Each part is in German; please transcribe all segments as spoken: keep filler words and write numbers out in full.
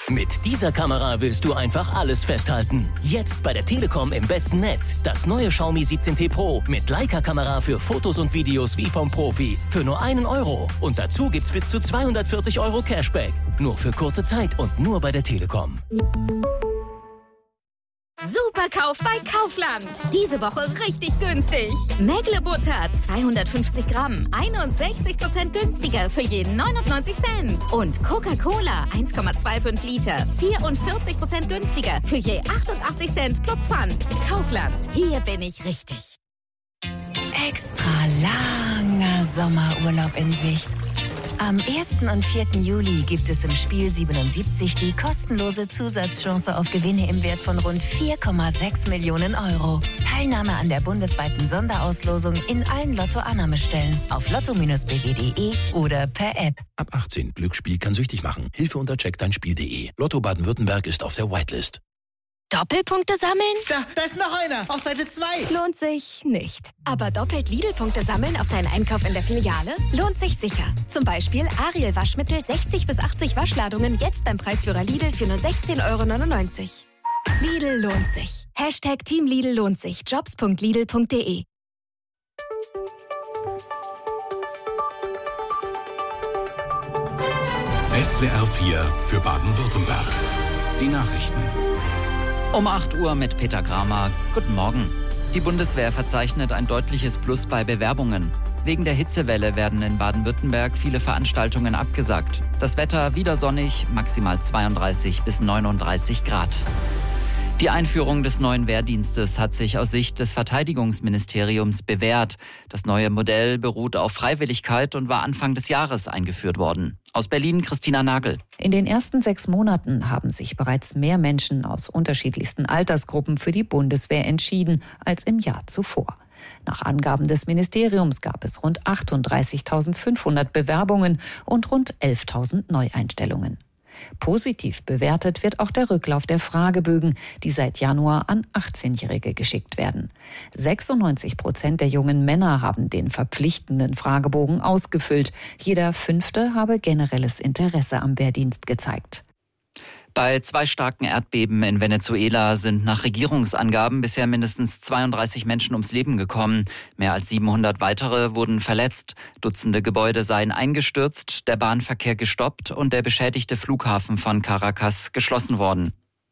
Mit dieser Kamera willst du einfach alles festhalten. Jetzt bei der Telekom im besten Netz. Das neue Xiaomi siebzehn T Pro mit Leica-Kamera für Fotos und Videos wie vom Profi. Für nur einen Euro. Und dazu gibt's bis zu zweihundertvierzig Euro Cashback. Nur für kurze Zeit und nur bei der Telekom. Superkauf bei Kaufland. Diese Woche richtig günstig. Mägle-Butter zweihundertfünfzig Gramm, einundsechzig Prozent günstiger für jeden neunundneunzig Cent. Und Coca-Cola eins Komma fünfundzwanzig Liter, vierundvierzig Prozent günstiger für je achtundachtzig Cent plus Pfand. Kaufland, hier bin ich richtig. Extra langer Sommerurlaub in Sicht. Am ersten und vierten Juli gibt es im Spiel siebenundsiebzig die kostenlose Zusatzchance auf Gewinne im Wert von rund vier Komma sechs Millionen Euro. Teilnahme an der bundesweiten Sonderauslosung in allen Lotto-Annahmestellen auf lotto Bindestrich b w punkt de oder per App. Ab achtzehn. Glücksspiel kann süchtig machen. Hilfe unter check dein spiel punkt de. Lotto Baden-Württemberg ist auf der Whitelist. Doppelpunkte sammeln? Da, da ist noch einer. Auf Seite zwei. Lohnt sich nicht. Aber doppelt Lidl-Punkte sammeln auf deinen Einkauf in der Filiale? Lohnt sich sicher. Zum Beispiel Ariel Waschmittel sechzig bis achtzig Waschladungen jetzt beim Preisführer Lidl für nur sechzehn Euro neunundneunzig. Lidl lohnt sich. Hashtag Team Lidl lohnt sich. jobs punkt lidl punkt de. S W R vier für Baden-Württemberg. Die Nachrichten. Um acht Uhr mit Peter Kramer. Guten Morgen. Die Bundeswehr verzeichnet ein deutliches Plus bei Bewerbungen. Wegen der Hitzewelle werden in Baden-Württemberg viele Veranstaltungen abgesagt. Das Wetter wieder sonnig, maximal zweiunddreißig bis neununddreißig Grad. Die Einführung des neuen Wehrdienstes hat sich aus Sicht des Verteidigungsministeriums bewährt. Das neue Modell beruht auf Freiwilligkeit und war Anfang des Jahres eingeführt worden. Aus Berlin Christina Nagel. In den ersten sechs Monaten haben sich bereits mehr Menschen aus unterschiedlichsten Altersgruppen für die Bundeswehr entschieden als im Jahr zuvor. Nach Angaben des Ministeriums gab es rund achtunddreißigtausendfünfhundert Bewerbungen und rund elftausend Neueinstellungen. Positiv bewertet wird auch der Rücklauf der Fragebögen, die seit Januar an achtzehnjährige geschickt werden. sechsundneunzig Prozent der jungen Männer haben den verpflichtenden Fragebogen ausgefüllt. Jeder Fünfte habe generelles Interesse am Wehrdienst gezeigt. Bei zwei starken Erdbeben in Venezuela sind nach Regierungsangaben bisher mindestens zweiunddreißig Menschen ums Leben gekommen. Mehr als siebenhundert weitere wurden verletzt. Dutzende Gebäude seien eingestürzt, der Bahnverkehr gestoppt und der beschädigte Flughafen von Caracas geschlossen worden.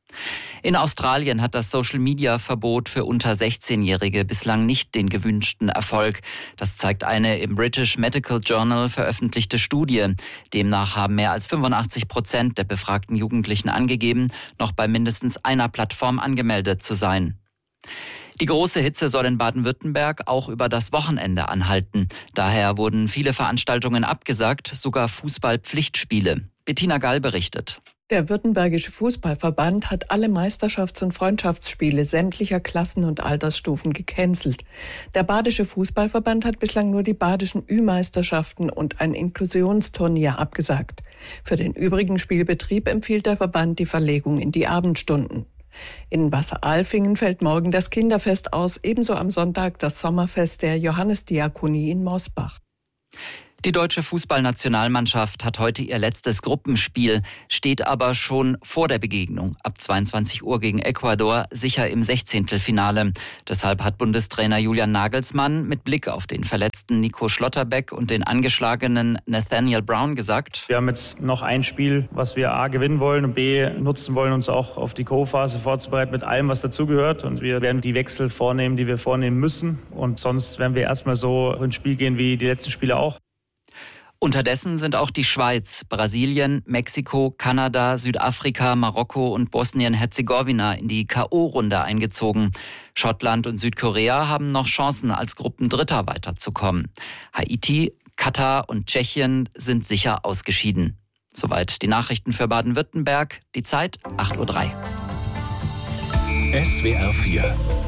In Australien hat das Social-Media-Verbot für unter sechzehnjährige bislang nicht den gewünschten Erfolg. Das zeigt eine im British Medical Journal veröffentlichte Studie. Demnach haben mehr als fünfundachtzig Prozent der befragten Jugendlichen angegeben, noch bei mindestens einer Plattform angemeldet zu sein. Die große Hitze soll in Baden-Württemberg auch über das Wochenende anhalten. Daher wurden viele Veranstaltungen abgesagt, sogar Fußball-Pflichtspiele. Bettina Gall berichtet. Der Württembergische Fußballverband hat alle Meisterschafts- und Freundschaftsspiele sämtlicher Klassen und Altersstufen gecancelt. Der Badische Fußballverband hat bislang nur die badischen Ü-Meisterschaften und ein Inklusionsturnier abgesagt. Für den übrigen Spielbetrieb empfiehlt der Verband die Verlegung in die Abendstunden. In Wasseralfingen fällt morgen das Kinderfest aus, ebenso am Sonntag das Sommerfest der Johannesdiakonie in Mosbach. Die deutsche Fußballnationalmannschaft hat heute ihr letztes Gruppenspiel, steht aber schon vor der Begegnung ab zweiundzwanzig Uhr gegen Ecuador sicher im Sechzehntelfinale. Deshalb hat Bundestrainer Julian Nagelsmann mit Blick auf den verletzten Nico Schlotterbeck und den angeschlagenen Nathaniel Brown gesagt: Wir haben jetzt noch ein Spiel, was wir A gewinnen wollen und B nutzen wollen, uns auch auf die Co-Phase vorzubereiten mit allem, was dazugehört. Und wir werden die Wechsel vornehmen, die wir vornehmen müssen. Und sonst werden wir erstmal so ins Spiel gehen wie die letzten Spiele auch. Unterdessen sind auch die Schweiz, Brasilien, Mexiko, Kanada, Südafrika, Marokko und Bosnien-Herzegowina in die K O-Runde eingezogen. Schottland und Südkorea haben noch Chancen, als Gruppendritter weiterzukommen. Haiti, Katar und Tschechien sind sicher ausgeschieden. Soweit die Nachrichten für Baden-Württemberg. Die Zeit acht Uhr drei. S W R vier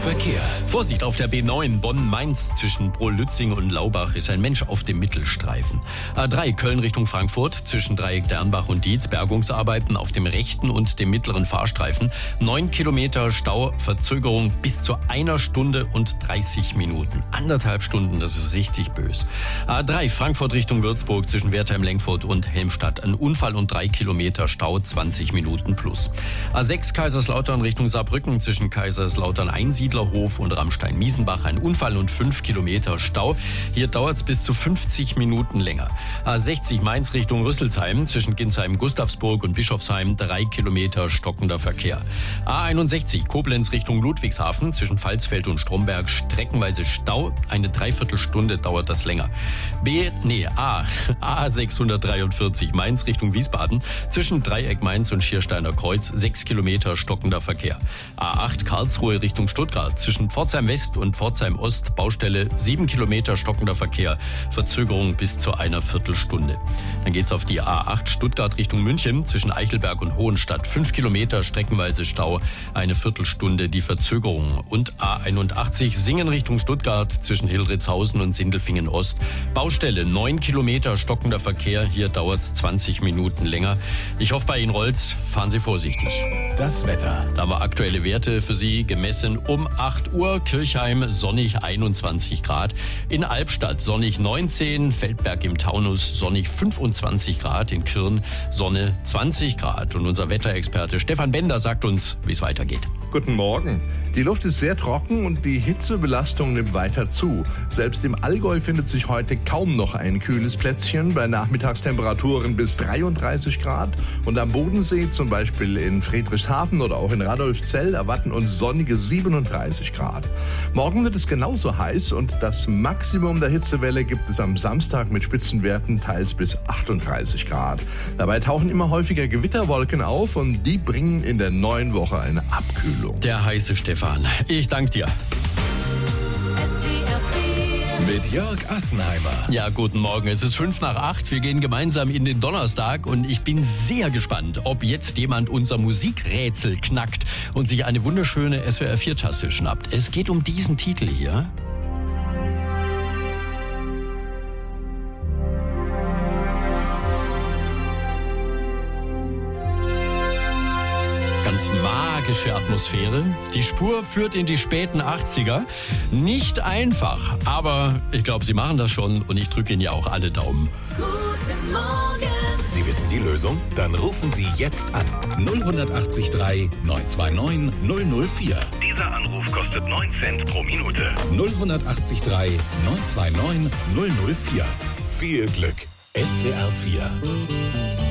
Verkehr. Vorsicht, auf der B neun Bonn-Mainz zwischen Brohl-Lützing und Laubach ist ein Mensch auf dem Mittelstreifen. A drei Köln Richtung Frankfurt zwischen Dreieck Dernbach und Dietz, Bergungsarbeiten auf dem rechten und dem mittleren Fahrstreifen. Neun Kilometer Stau, Verzögerung bis zu einer Stunde und dreißig Minuten. Anderthalb Stunden, das ist richtig bös. A drei Frankfurt Richtung Würzburg zwischen Wertheim-Lenkfurt und Helmstadt. Ein Unfall und drei Kilometer Stau, zwanzig Minuten plus. A sechs Kaiserslautern Richtung Saarbrücken zwischen Kaiserslautern-Einsiedlerhof und Ramstein-Miesenbach. Ein Unfall und fünf Kilometer Stau. Hier dauert es bis zu fünfzig Minuten länger. A sechzig Mainz Richtung Rüsselsheim zwischen Ginsheim-Gustavsburg und Bischofsheim. Drei Kilometer stockender Verkehr. A einundsechzig Koblenz Richtung Ludwigshafen zwischen Pfalzfeld und Stromberg. Streckenweise Stau. Eine Dreiviertelstunde dauert das länger. B, nee, A, A sechshundertdreiundvierzig Mainz Richtung Wiesbaden zwischen Dreieck Mainz und Schiersteiner Kreuz. Sechs Kilometer stockender Verkehr. A acht Karlsruhe Richtung Stuttgart zwischen Pforzheim West und Pforzheim Ost. Baustelle. Sieben Kilometer stockender Verkehr. Verzögerung bis zu einer Viertelstunde. Dann geht's auf die A acht Stuttgart Richtung München zwischen Eichelberg und Hohenstadt. Fünf Kilometer streckenweise Stau. Eine Viertelstunde die Verzögerung. Und A einundachtzig Singen Richtung Stuttgart zwischen Hildritzhausen und Sindelfingen Ost. Baustelle. Neun Kilometer stockender Verkehr. Hier dauert's zwanzig Minuten länger. Ich hoffe, bei Ihnen rollt's. Fahren Sie vorsichtig. Das Wetter. Da haben wir aktuelle Werte für Sie gemessen um acht Uhr. Kirchheim sonnig einundzwanzig Grad. In Albstadt sonnig neunzehn. Feldberg im Taunus sonnig fünfundzwanzig Grad. In Kirn Sonne zwanzig Grad. Und unser Wetterexperte Stefan Bender sagt uns, wie es weitergeht. Guten Morgen. Die Luft ist sehr trocken und die Hitzebelastung nimmt weiter zu. Selbst im Allgäu findet sich heute kaum noch ein kühles Plätzchen bei Nachmittagstemperaturen bis dreiunddreißig Grad. Und am Bodensee, zum Beispiel in Friedrichshafen oder auch in Radolfzell, erwarten uns sonnige siebenunddreißig Grad. Morgen wird es genauso heiß und das Maximum der Hitzewelle gibt es am Samstag mit Spitzenwerten teils bis achtunddreißig Grad. Dabei tauchen immer häufiger Gewitterwolken auf und die bringen in der neuen Woche eine Abkühlung. Der heiße Stefan. Ich danke dir. Mit Jörg Assenheimer. Ja, guten Morgen. Es ist fünf nach acht. Wir gehen gemeinsam in den Donnerstag und ich bin sehr gespannt, ob jetzt jemand unser Musikrätsel knackt und sich eine wunderschöne S W R vier Tasse schnappt. Es geht um diesen Titel hier. Ganz magische Atmosphäre. Die Spur führt in die späten achtziger. Nicht einfach, aber ich glaube, Sie machen das schon und ich drücke Ihnen ja auch alle Daumen. Guten Morgen. Sie wissen die Lösung? Dann rufen Sie jetzt an. null acht drei neun zwei neun null null vier. Dieser Anruf kostet neun Cent pro Minute. null acht drei neun zwei neun null null vier. Viel Glück. S W R vier.